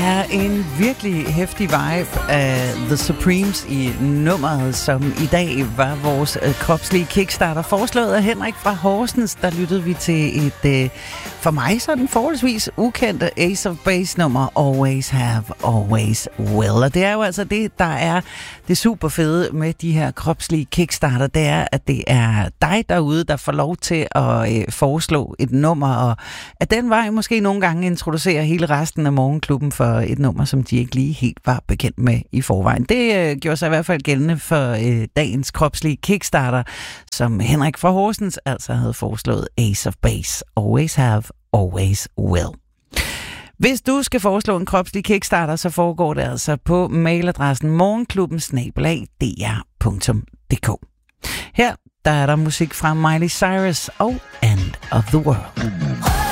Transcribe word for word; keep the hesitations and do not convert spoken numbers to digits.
er en virkelig heftig vibe af The Supremes i nummeret, som i dag var vores øh, kropslige kickstarter. Foreslået af Henrik fra Horsens, der lyttede vi til et, øh, for mig sådan forholdsvis ukendte Ace of Base nummer, Always Have, Always Will. Og det er jo altså det, der er det super fede med de her kropslige kickstarter, det er, at det er dig derude, der får lov til at øh, foreslå et nummer, og at den vej måske nogle gange introducerer hele resten af Morgenklubben for et nummer, som de ikke lige helt var bekendt med i forvejen. Det øh, gjorde sig i hvert fald gældende for øh, dagens kropslige kickstarter, som Henrik fra Horsens altså havde foreslået Ace of Base, Always Have, Always Will. Hvis du skal foreslå en kropslig kickstarter, så foregår det altså på mailadressen morgenklubben snabel-a d r punktum d k. Her der er der musik fra Miley Cyrus og End of the World.